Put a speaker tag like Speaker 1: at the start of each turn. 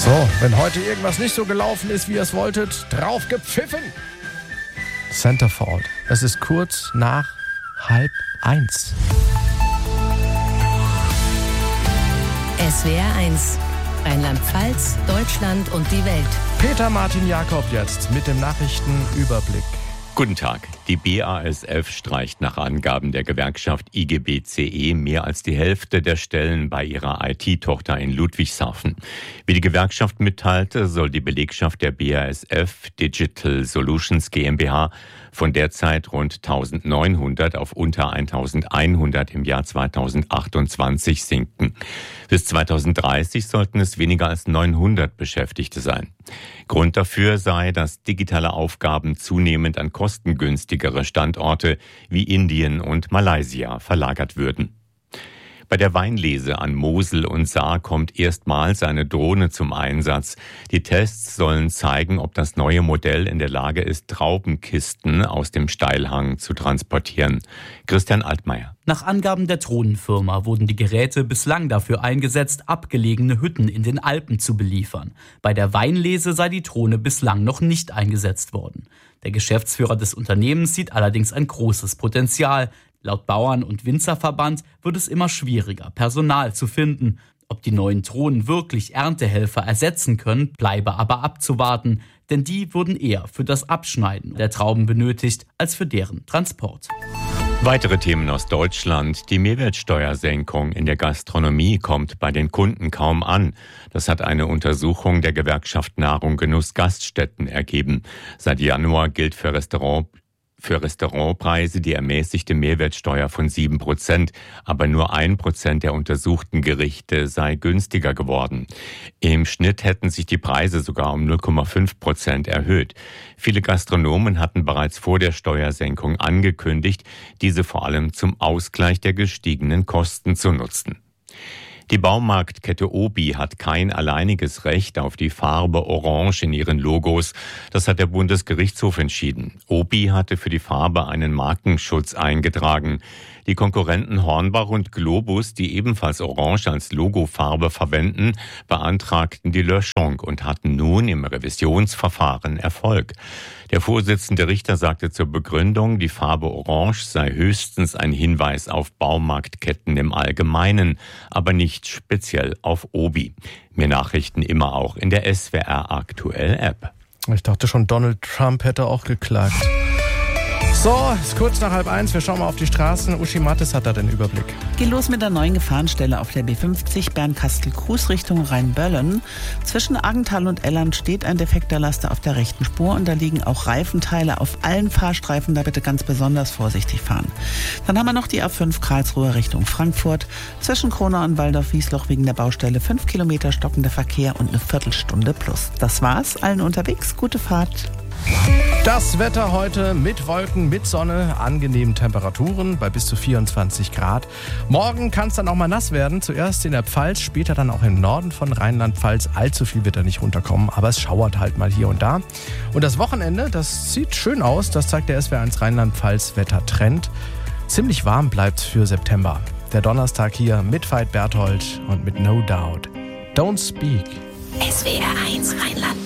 Speaker 1: So, wenn heute irgendwas nicht so gelaufen ist, wie ihr es wolltet, drauf gepfiffen. Centerfold. Es ist kurz nach 12:30.
Speaker 2: SWR 1. Rheinland-Pfalz, Deutschland und die Welt.
Speaker 1: Peter Martin Jakob jetzt mit dem Nachrichtenüberblick.
Speaker 3: Guten Tag. Die BASF streicht nach Angaben der Gewerkschaft IG BCE mehr als die Hälfte der Stellen bei ihrer IT-Tochter in Ludwigshafen. Wie die Gewerkschaft mitteilte, soll die Belegschaft der BASF Digital Solutions GmbH von derzeit rund 1900 auf unter 1100 im Jahr 2028 sinken. Bis 2030 sollten es weniger als 900 Beschäftigte sein. Grund dafür sei, dass digitale Aufgaben zunehmend an kostengünstigere Standorte wie Indien und Malaysia verlagert würden. Bei der Weinlese an Mosel und Saar kommt erstmals eine Drohne zum Einsatz. Die Tests sollen zeigen, ob das neue Modell in der Lage ist, Traubenkisten aus dem Steilhang zu transportieren. Christian Altmaier.
Speaker 4: Nach Angaben der Drohnenfirma wurden die Geräte bislang dafür eingesetzt, abgelegene Hütten in den Alpen zu beliefern. Bei der Weinlese sei die Drohne bislang noch nicht eingesetzt worden. Der Geschäftsführer des Unternehmens sieht allerdings ein großes Potenzial. Laut Bauern- und Winzerverband wird es immer schwieriger, Personal zu finden. Ob die neuen Drohnen wirklich Erntehelfer ersetzen können, bleibe aber abzuwarten, denn die wurden eher für das Abschneiden der Trauben benötigt, als für deren Transport.
Speaker 3: Weitere Themen aus Deutschland. Die Mehrwertsteuersenkung in der Gastronomie kommt bei den Kunden kaum an. Das hat eine Untersuchung der Gewerkschaft Nahrung Genuss Gaststätten ergeben. Seit Januar gilt für Restaurantpreise die ermäßigte Mehrwertsteuer von 7%, aber nur 1% der untersuchten Gerichte sei günstiger geworden. Im Schnitt hätten sich die Preise sogar um 0,5% erhöht. Viele Gastronomen hatten bereits vor der Steuersenkung angekündigt, diese vor allem zum Ausgleich der gestiegenen Kosten zu nutzen. Die Baumarktkette Obi hat kein alleiniges Recht auf die Farbe Orange in ihren Logos. Das hat der Bundesgerichtshof entschieden. Obi hatte für die Farbe einen Markenschutz eingetragen. Die Konkurrenten Hornbach und Globus, die ebenfalls Orange als Logofarbe verwenden, beantragten die Löschung und hatten nun im Revisionsverfahren Erfolg. Der Vorsitzende Richter sagte zur Begründung, die Farbe Orange sei höchstens ein Hinweis auf Baumarktketten im Allgemeinen, aber nicht speziell auf Obi. Mehr Nachrichten immer auch in der SWR Aktuell App.
Speaker 1: Ich dachte schon, Donald Trump hätte auch geklagt. So, ist kurz nach 12:30. Wir schauen mal auf die Straßen. Uschi Mattes hat da den Überblick.
Speaker 5: Geht los mit der neuen Gefahrenstelle auf der B50 Bernkastel-Kues Richtung Rheinböllen. Zwischen Argenthal und Elland steht ein defekter Laster auf der rechten Spur und da liegen auch Reifenteile auf allen Fahrstreifen. Da bitte ganz besonders vorsichtig fahren. Dann haben wir noch die A5 Karlsruhe Richtung Frankfurt. Zwischen Kronau und Waldorf-Wiesloch wegen der Baustelle 5 Kilometer stockender Verkehr und eine Viertelstunde plus. Das war's. Allen unterwegs. Gute Fahrt.
Speaker 1: Das Wetter heute mit Wolken, mit Sonne, angenehmen Temperaturen bei bis zu 24 Grad. Morgen kann es dann auch mal nass werden. Zuerst in der Pfalz, später dann auch im Norden von Rheinland-Pfalz. Allzu viel wird da nicht runterkommen, aber es schauert halt mal hier und da. Und das Wochenende, das sieht schön aus. Das zeigt der SWR1 Rheinland-Pfalz Wettertrend. Ziemlich warm bleibt für September. Der Donnerstag hier mit Veit Berthold und mit No Doubt. Don't Speak.
Speaker 2: SWR 1 Rheinland.